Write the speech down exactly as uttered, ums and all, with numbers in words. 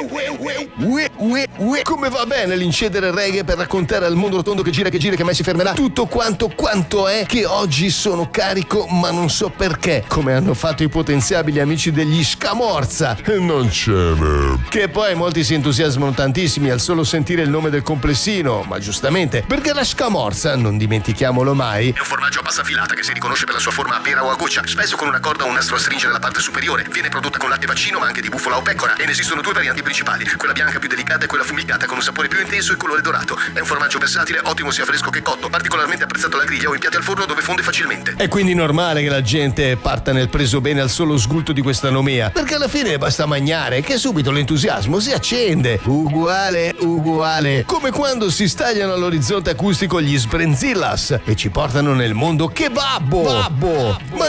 Ue, ue, ue. Come va bene l'incedere reggae per raccontare al mondo rotondo che gira, che gira, che mai si fermerà tutto quanto quanto è che oggi sono carico ma non so perché, come hanno fatto i potenziabili amici degli Scamorza. Non ce n'è. Che poi molti si entusiasmano tantissimi al solo sentire il nome del complessino, ma giustamente, perché la Scamorza, non dimentichiamolo mai, è un formaggio a bassa filata che si riconosce per la sua forma a pera o a goccia, spesso con una corda o un nastro a stringere la parte superiore. Viene prodotta con latte vaccino ma anche di bufala o pecora e ne esistono due varianti principali, quella bianca più delicata e quella fumicata con un sapore più intenso e colore dorato. È un formaggio versatile, ottimo sia fresco che cotto, particolarmente apprezzato alla griglia o in piatti al forno dove fonde facilmente. È quindi normale che la gente parta nel preso bene al solo sgulto di questa nomea, perché alla fine basta mangiare che subito l'entusiasmo si accende. Uguale, uguale. Come quando si stagliano all'orizzonte acustico gli Sbrenzillas e ci portano nel mondo kebabbo. Babbo. Ma